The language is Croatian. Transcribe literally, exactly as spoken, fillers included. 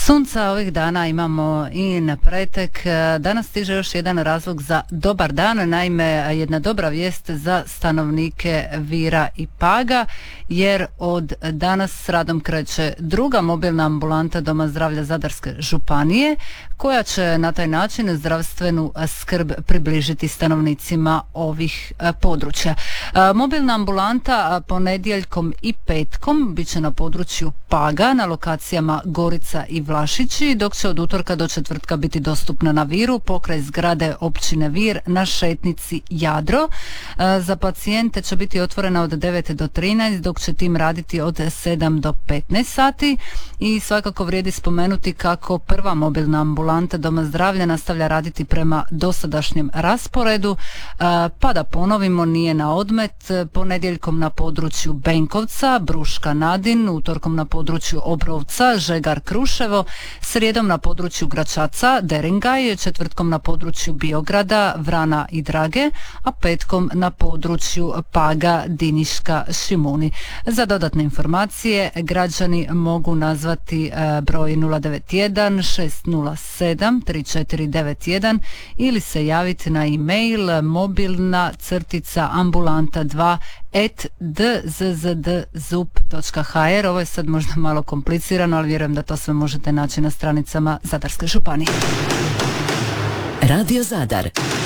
Sunca ovih dana imamo i na pretek. Danas stiže još jedan razlog za dobar dan, naime jedna dobra vijest za stanovnike Vira i Paga, jer od danas s radom kreće druga mobilna ambulanta Doma zdravlja Zadarske županije, koja će na taj način zdravstvenu skrb približiti stanovnicima ovih područja. Mobilna ambulanta ponedjeljkom i petkom bit će na području Paga na lokacijama Gorica i Vlašići, dok će od utorka do četvrtka biti dostupna na Viru pokraj zgrade općine Vir na šetnici Jadro. Za pacijente će biti otvorena od devet do trinaest, dok će tim raditi od sedam do petnaest sati. I svakako vrijedi spomenuti kako prva mobilna ambulanta Doma zdravlja nastavlja raditi prema dosadašnjem rasporedu, pa da ponovimo, nije na odmet: ponedjeljkom na području Benkovca, Bruška Nadin, utorkom na području Obrovca, Žegar Kruševo, srijedom na području Gračaca, Deringaj, četvrtkom na području Biograda, Vrana i Drage, a petkom na području Paga, Diniška, Šimuni. Za dodatne informacije građani mogu nazvati broj nula devet jedan šest nula sedam tri četiri devet jedan ili se javiti na e-mail mobilna crtica ambulanta dva at d z z d zup točka h r. Ovo je sad možda malo komplicirano, ali vjerujem da to sve možete naći na stranicama Zadarske županije. Radio Zadar.